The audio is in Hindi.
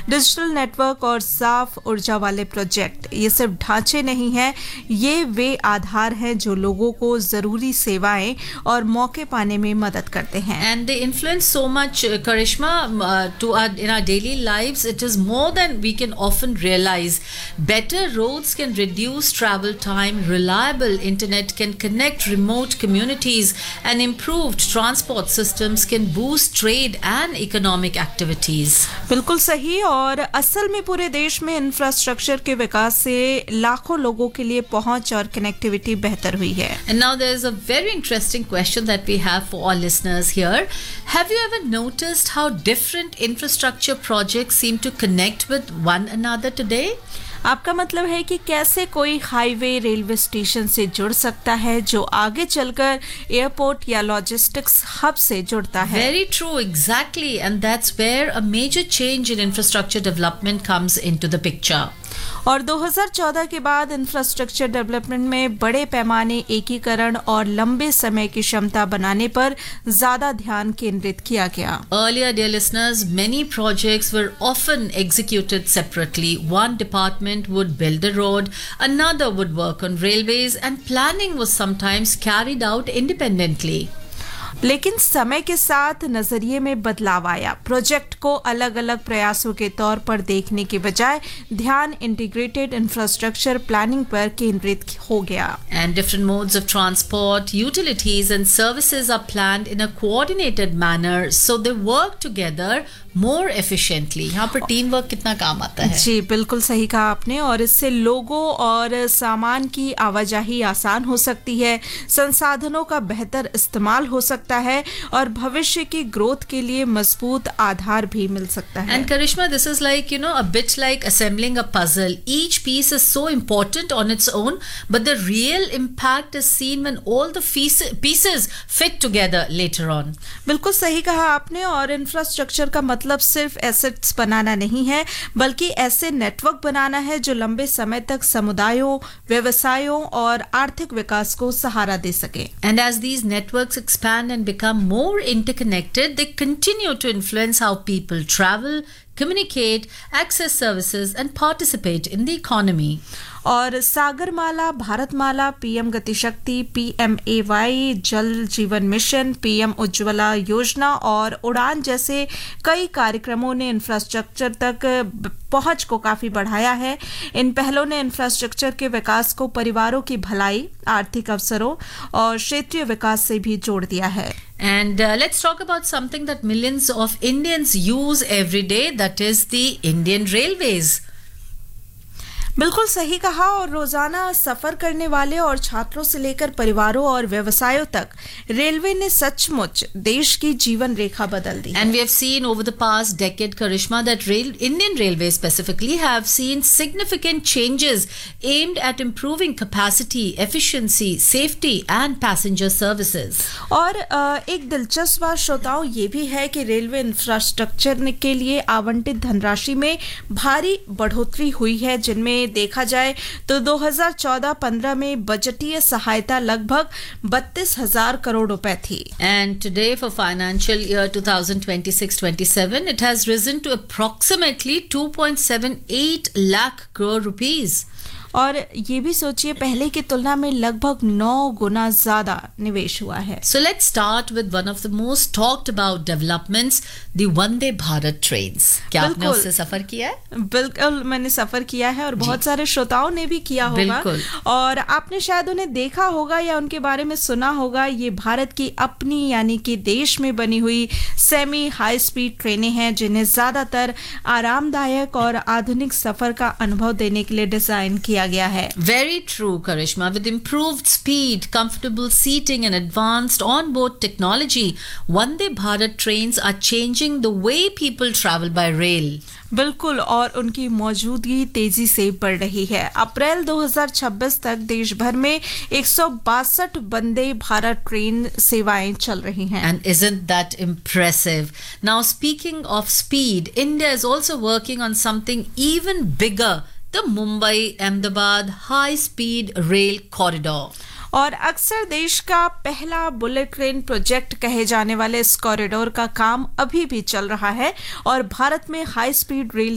डिजिटल नेटवर्क और साफ ऊर्जा वाले प्रोजेक्ट ये सिर्फ ढांचे नहीं हैं, ये वे आधार हैं जो लोगों को ज़रूरी सेवाएं और मौके पाने में मदद करते हैं. And they influence so much, Karishma, in our daily lives. It is more than we can often realize. Better roads can reduce travel time, reliable internet can connect remote communities, and improved transport systems can boost trade and economic activities. बिल्कुल सही. और असल में पूरे देश में इंफ्रास्ट्रक्चर के विकास से लाखों लोगों के लिए पहुंच और कनेक्टिविटी बेहतर हुई है. And now there is a very interesting question that we have for our listeners here. Have you ever noticed how different infrastructure projects seem to connect with one another today? आपका मतलब है कि कैसे कोई हाईवे रेलवे स्टेशन से जुड़ सकता है जो आगे चलकर एयरपोर्ट या लॉजिस्टिक्स हब से जुड़ता है. Very true, exactly, and that's where a major change in infrastructure development comes into the picture. और 2014 के बाद इंफ्रास्ट्रक्चर डेवलपमेंट में बड़े पैमाने एकीकरण और लंबे समय की क्षमता बनाने पर ज्यादा ध्यान केंद्रित किया गया. Earlier, dear listeners, many projects were often executed separately. One department would build a road, another would work on railways, and planning was sometimes carried out independently. लेकिन समय के साथ नजरिए में बदलाव आया. प्रोजेक्ट को अलग अलग प्रयासों के तौर पर देखने के बजाय ध्यान इंटीग्रेटेड इंफ्रास्ट्रक्चर प्लानिंग पर केंद्रित हो गया. And different modes of transport, utilities and services are planned in a coordinated manner so they work together more efficiently. यहाँ पर टीम वर्क कितना काम आता है. जी बिल्कुल सही कहा आपने. और इससे लोगों और सामान की आवाजाही आसान हो सकती है, संसाधनों का बेहतर इस्तेमाल हो सकता है और भविष्य की ग्रोथ के लिए मजबूत आधार भी मिल सकता है. And Karishma, this is like, a bit like assembling a puzzle. Each piece is so important on its own, but the real impact is seen when all the pieces fit together later on. बिल्कुल सही कहा आपने. और इंफ्रास्ट्रक्चर का मतलब सिर्फ एसेट्स बनाना नहीं है, बल्कि ऐसे नेटवर्क बनाना है जो लंबे समय तक समुदायों, व्यवसायों और आर्थिक विकास को सहारा दे सके. And as these networks expand and become more interconnected, they continue to influence how people travel, communicate, access services and participate in the economy. और सागरमाला, भारतमाला, पीएम गतिशक्ति, PMAY, जल जीवन मिशन, PM उज्ज्वला योजना और उड़ान जैसे कई कार्यक्रमों ने इंफ्रास्ट्रक्चर तक पहुंच को काफी बढ़ाया है. इन पहलों ने इंफ्रास्ट्रक्चर के विकास को परिवारों की भलाई, आर्थिक अवसरों और क्षेत्रीय विकास से भी जोड़ दिया है. And let's talk about something that millions of Indians use every day, that is the Indian Railways. बिल्कुल सही कहा. और रोजाना सफर करने वाले और छात्रों से लेकर परिवारों और व्यवसायों तक रेलवे ने सचमुच देश की जीवन रेखा बदल दी. And we have seen over the past decade, Karishma, that Indian Railways specifically have seen significant changes aimed at improving capacity, efficiency, safety and passenger services. और एक दिलचस्प बात श्रोताओं ये भी है कि रेलवे इंफ्रास्ट्रक्चर के लिए आवंटित धनराशि में भारी बढ़ोतरी हुई है, जिनमें देखा जाए तो 2014-15 में बजटीय सहायता लगभग 32,000 करोड़ रुपए थी. And today for financial year 2026-27 it has risen to approximately 2.78 lakh crore rupees. और ये भी सोचिए पहले की तुलना में लगभग 9 गुना ज्यादा निवेश हुआ है. So let's start with one of the most talked about developments, the Vande Bharat trains. क्या आपने उससे सफर किया है? बिल्कुल मैंने सफर किया है और बहुत सारे श्रोताओं ने भी किया होगा. और आपने शायद उन्हें देखा होगा या उनके बारे में सुना होगा. ये भारत की अपनी यानी कि देश में बनी हुई सेमी हाई स्पीड ट्रेनें हैं जिन्हें ज्यादातर आरामदायक और आधुनिक सफर का अनुभव देने के लिए डिजाइन किया गया है. Very true, Karishma. With improved speed, comfortable seating and advanced on-board technology, Vande Bharat trains are changing the way people travel by rail. बिल्कुल. और उनकी मौजूदगी तेजी से बढ़ रही है. अप्रैल 2026 तक देश भर में 162 वंदे भारत ट्रेन सेवाएं चल रही हैं. And isn't that impressive? Now, speaking of speed, India is also working on something even bigger, the Mumbai-Ahmedabad high-speed rail corridor. और अक्सर देश का पहला बुलेट ट्रेन प्रोजेक्ट कहे जाने वाले इस कॉरिडोर का काम अभी भी चल रहा है और भारत में हाई स्पीड रेल